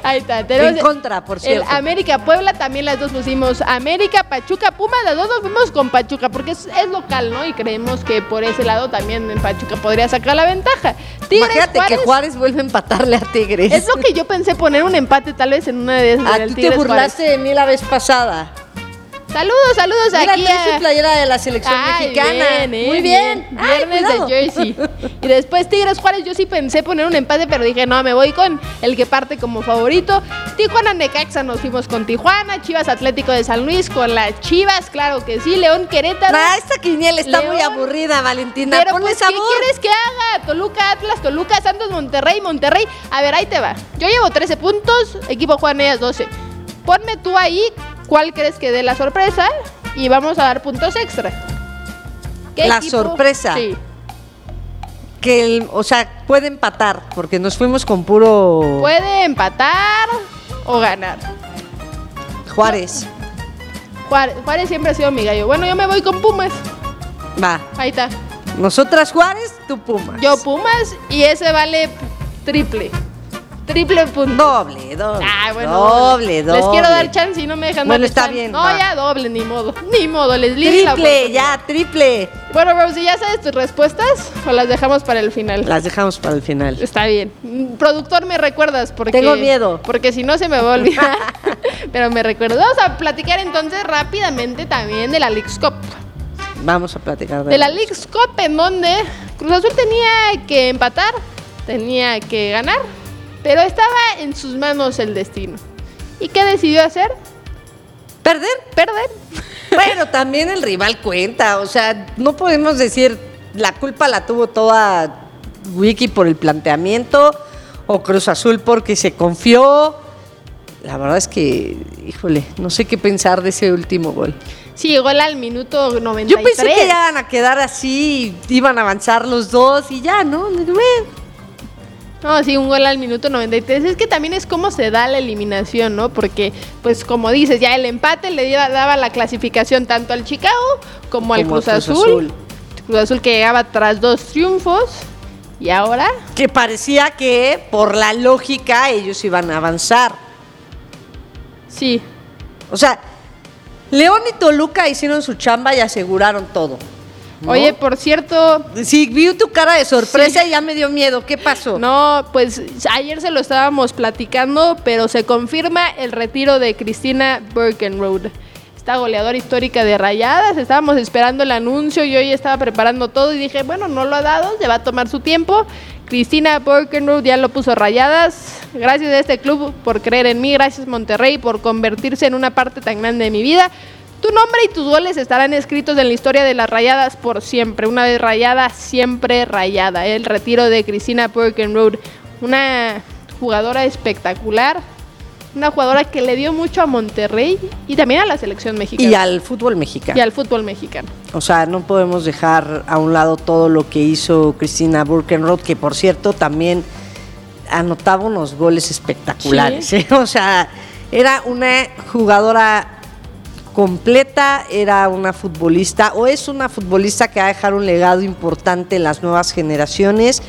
Ahí está. Tenemos en contra, por cierto. El América-Puebla, también las dos pusimos América, Pachuca, Pumas, las dos nos fuimos con Pachuca, porque es local, ¿no? Y creemos que por ese lado también en Pachuca podría sacar la ventaja. Tigres, imagínate Juárez, que Juárez vuelve a empatarle a Tigres. es lo que yo pensé, poner un empate tal vez en una de esas. Tú te burlaste de mí la vez pasada. Saludos Mira, aquí trae su playera de la selección mexicana. Muy bien. Viernes de Jersey. Y después Tigres Juárez, yo sí pensé poner un empate, pero dije, no, me voy con el que parte como favorito. Tijuana Necaxa, nos fuimos con Tijuana. Chivas Atlético de San Luis con las Chivas, claro que sí. León Querétaro. Esta quiniela está muy aburrida, Valentina. Pero ponle pues, sabor. ¿qué quieres que haga? Toluca, Atlas, Toluca, Santos, Monterrey. A ver, ahí te va. Yo llevo 13 puntos, equipo Juan ellas 12. Ponme tú ahí cuál crees que dé la sorpresa y vamos a dar puntos extra. La sorpresa. Sí. O sea, puede empatar, porque nos fuimos con puro... Puede empatar o ganar. Juárez. Juárez siempre ha sido mi gallo. Bueno, yo me voy con Pumas. Va. Ahí está. Nosotras Juárez, tú Pumas. Yo Pumas y ese vale triple punto. Doble. Bueno, doble. Les quiero dar chance y no me dejan Bueno, darles está chance. bien. No, va. ya doble, ni modo, les libre la oportunidad. triple. Bueno, Rosy, ¿ya sabes tus respuestas o las dejamos para el final? Las dejamos para el final. Está bien. Productor, ¿me recuerdas? Porque, Tengo miedo. Porque si no se me va a olvidar. Pero me recuerdo. Vamos a platicar entonces rápidamente también de la Leagues Cup. Vamos a platicar De la Leagues Cup, en donde Cruz Azul tenía que empatar, tenía que ganar, pero estaba en sus manos el destino. ¿Y qué decidió hacer? ¿Perder? Perder. Bueno, también el rival cuenta. O sea, no podemos decir la culpa la tuvo toda Wiki por el planteamiento o Cruz Azul porque se confió. La verdad es que, híjole, no sé qué pensar de ese último gol. Sí, gol al minuto 93. Yo pensé que ya iban a quedar así, iban a avanzar los dos y ya, ¿no? No, sí, un gol al minuto 93. Es que también es cómo se da la eliminación, ¿no? Porque, pues como dices, ya el empate le daba la clasificación tanto al Chicago como al Cruz Azul. Cruz Azul que llegaba tras 2 triunfos. ¿Y ahora? Que parecía que, por la lógica, ellos iban a avanzar. Sí. O sea, León y Toluca hicieron su chamba y aseguraron todo, ¿no? Oye, por cierto... Sí, vi tu cara de sorpresa y ya me dio miedo. ¿Qué pasó? No, pues ayer se lo estábamos platicando, pero se confirma el retiro de Cristina Birkenrode, esta goleadora histórica de Rayadas. Estábamos esperando el anuncio, yo ya estaba preparando todo y dije, bueno, no lo ha dado, se va a tomar su tiempo. Cristina Birkenrode ya lo puso Rayadas. Gracias a este club por creer en mí, gracias Monterrey por convertirse en una parte tan grande de mi vida. Tu nombre y tus goles estarán escritos en la historia de las Rayadas por siempre. Una vez rayada, siempre rayada. El retiro de Cristina Birkenrode, una jugadora espectacular, una jugadora que le dio mucho a Monterrey y también a la selección mexicana. Y al fútbol mexicano. Y al fútbol mexicano. O sea, no podemos dejar a un lado todo lo que hizo Cristina Birkenrode, que por cierto también anotaba unos goles espectaculares. Sí. O sea, era una jugadora completa, era una futbolista, o es una futbolista que va a dejar un legado importante en las nuevas generaciones,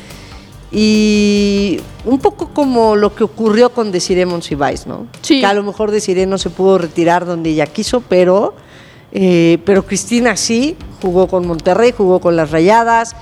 y un poco como lo que ocurrió con Desirée Monsiváis, ¿no? Sí. Que a lo mejor Desirée no se pudo retirar donde ella quiso, pero Cristina sí, jugó con Monterrey, jugó con las Rayadas.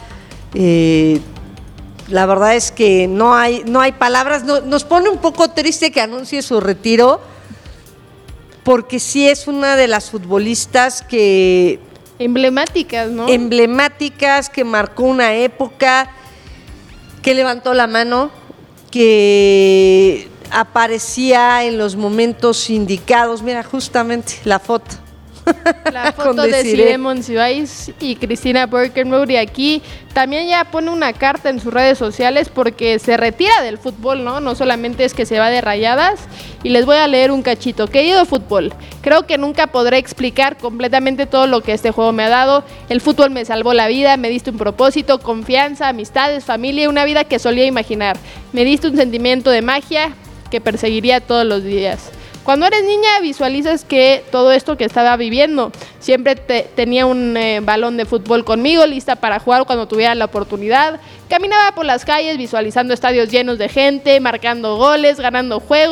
La verdad es que no hay palabras. Nos pone un poco triste que anuncie su retiro, porque sí es una de las futbolistas que... Emblemáticas, ¿no? Emblemáticas, que marcó una época, que levantó la mano, que aparecía en los momentos indicados. Mira, justamente la foto. La foto de Desirée Monsiváis y Cristina Birkenrode, y aquí también ya pone una carta en sus redes sociales porque se retira del fútbol, ¿no? No solamente es que se va de Rayadas, y les voy a leer un cachito. Querido fútbol, creo que nunca podré explicar completamente todo lo que este juego me ha dado. El fútbol me salvó la vida, me diste un propósito, confianza, amistades, familia, una vida que solía imaginar. Me diste un sentimiento de magia que perseguiría todos los días. Cuando eres niña visualizas que todo esto que estaba viviendo, siempre tenía un balón de fútbol conmigo, lista para jugar cuando tuviera la oportunidad. Caminaba por las calles visualizando estadios llenos de gente, marcando goles, ganando juegos.